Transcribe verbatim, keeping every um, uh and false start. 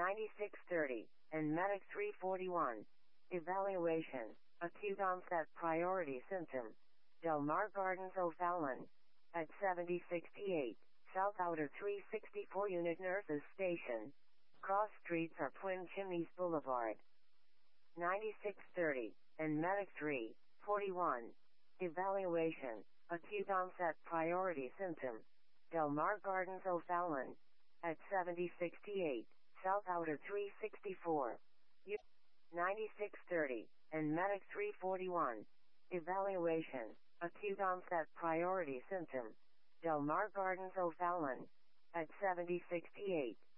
ninety-six thirty, and Medic three forty-one. Evaluation. Acute onset priority symptom. Del Mar Gardens O'Fallon. At seventy sixty-eight, South Outer three sixty-four Unit Nurses Station. Cross streets are Twin Chimneys Boulevard. ninety-six thirty, and Medic three forty-one. Evaluation. Acute onset priority symptom. Del Mar Gardens O'Fallon. At seventy sixty-eight, South Outer three sixty-four. U- ninety-six thirty, and Medic three forty-one. Evaluation. Acute onset priority symptom. Del Mar Gardens O'Fallon. At seventy sixty-eight,